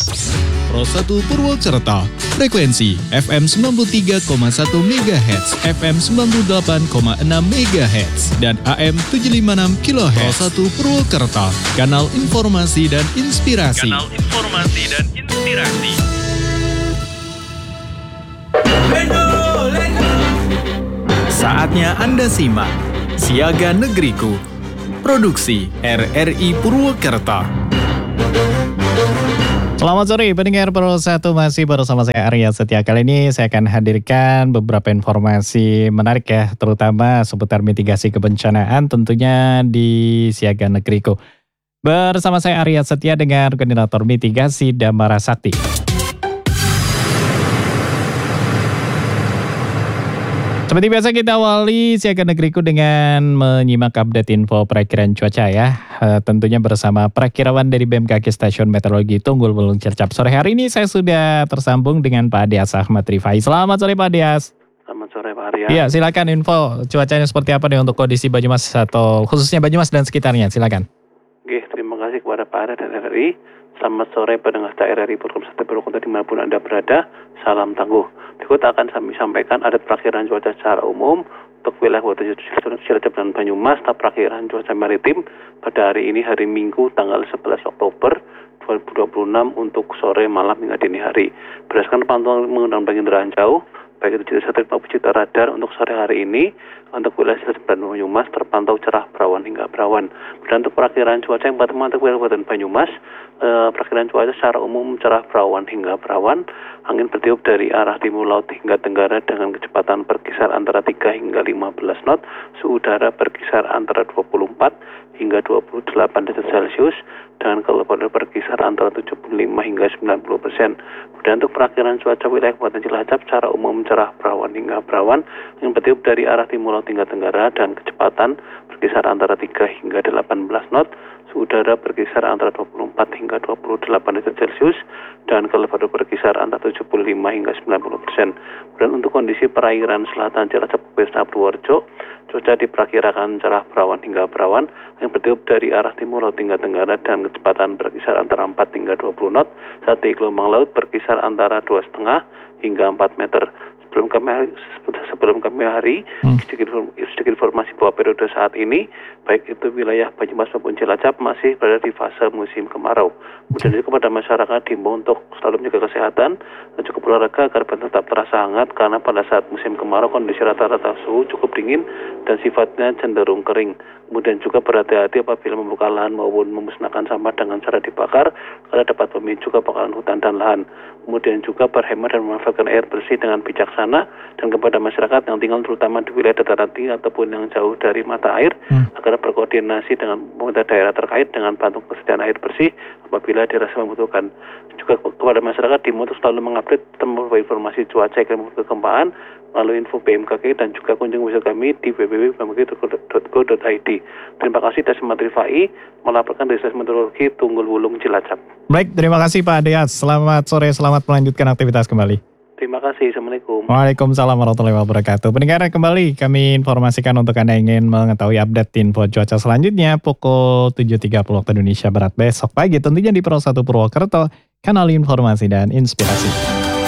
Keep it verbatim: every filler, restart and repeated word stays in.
Pro satu Purwokerto, frekuensi F M sembilan puluh tiga koma satu megahertz, F M sembilan puluh delapan koma enam megahertz, dan A M tujuh lima enam kilohertz. Pro satu Purwokerto, kanal informasi dan inspirasi. Kanal informasi dan inspirasi. Saatnya Anda simak Siaga Negeriku, produksi R R I Purwokerto. Selamat sore pendengar Pro satu, masih bersama saya Arya Setia. Kali ini saya akan hadirkan beberapa informasi menarik ya, terutama seputar mitigasi kebencanaan tentunya di Siaga Negeriku. Bersama saya Arya Setia dengan Koordinator Mitigasi Damara Sakti. Seperti biasa kita awali Siaga Negeriku dengan menyimak update info perakiraan cuaca ya. E, tentunya bersama perakirawan dari B M K G Stasiun Meteorologi Tunggul Wulung Cilacap. Sore hari ini saya sudah tersambung dengan Pak Dias Ahmad Rifai. Selamat sore Pak Dias. Selamat sore Pak Arya. Iya, silakan info cuacanya seperti apa nih untuk kondisi Banyumas atau khususnya Banyumas dan sekitarnya. Silakan. Oke, terima kasih kepada Pak Arya dan R R I. Selamat sore pendengar R R I Purwokerto dimanapun Anda berada. Salam tangguh. Berikut akan kami sampaikan adat perakiraan cuaca secara umum untuk wilayah Kabupaten Cilacap dan Banyumas. Perakiraan cuaca maritim pada hari ini hari Minggu tanggal sebelas Oktober dua ribu dua puluh enam untuk sore, malam hingga dini hari. Berdasarkan pantauan menggunakan indera jauh, baik itu satelit maupun citra radar untuk sore hari ini untuk wilayah Cilacap dan Banyumas terpantau cerah berawan hingga berawan. Dan untuk perakiraan cuaca yang pertama untuk wilayah Kabupaten Banyumas, eh, perakiraan cuaca secara umum cerah berawan hingga berawan. Angin bertiup dari arah timur laut hingga tenggara dengan kecepatan berkisar antara tiga hingga lima belas knot. Suhu udara berkisar antara dua puluh empat hingga dua puluh delapan derajat Celcius dengan kelembapan berkisar antara tujuh puluh lima hingga sembilan puluh persen. Dan untuk perakiraan cuaca wilayah Kabupaten Cilacap secara umum cerah berawan hingga berawan. Angin bertiup dari arah timur laut hingga tenggara dan kecepatan berkisar antara tiga hingga delapan belas knot. Suhu udara berkisar antara dua puluh empat hingga dua puluh delapan derajat Celcius dan kelembapan berkisar antara tujuh puluh lima hingga sembilan puluh persen. Dan untuk kondisi perairan selatan Cilacap Besa Purworejo, cuaca diperkirakan cerah berawan hingga berawan yang bertiup dari arah timur laut hingga tenggara dan kecepatan berkisar antara empat hingga dua puluh knot. Saat di gelombang laut berkisar antara dua koma lima hingga empat meter. Sebelum kami hari, sebelum kami hari hmm. sedikit, sedikit informasi bahwa periode saat ini baik itu wilayah Banyumas maupun Cilacap masih berada di fase musim kemarau. Kemudian juga kepada masyarakat diimbau untuk selalu menjaga kesehatan dan cukup olahraga agar tetap terasa hangat, karena pada saat musim kemarau kondisi rata-rata suhu cukup dingin dan sifatnya cenderung kering. Kemudian juga berhati-hati apabila membuka lahan maupun memusnahkan sampah dengan cara dibakar, karena dapat memicu kebakaran hutan dan lahan. Kemudian juga berhemat dan memanfaatkan air bersih dengan bijaksana, dan kepada masyarakat yang tinggal terutama di wilayah dataran tinggi ataupun yang jauh dari mata air hmm. agar berkoordinasi dengan pemerintah daerah terkait dengan bantu kesediaan air bersih apabila dirasa membutuhkan. Juga kepada masyarakat diimbau untuk selalu mengupdate tentang informasi cuaca dan kegempaan melalui info B M K G dan juga kunjung website kami di w w w titik b m k g titik go titik i d. Terima kasih Dias Ahmad Rifai melaporkan dari Stasiun Meteorologi Tunggul Wulung Cilacap. Baik, terima kasih Pak Dias. Selamat sore, selamat melanjutkan aktivitas kembali. Terima kasih. Assalamualaikum. Waalaikumsalam warahmatullahi wabarakatuh. Pendengar, kembali kami informasikan untuk Anda yang ingin mengetahui update info cuaca selanjutnya pukul tujuh tiga puluh waktu Indonesia Barat besok pagi tentunya di Pro satu Purwokerto, kanal informasi dan inspirasi.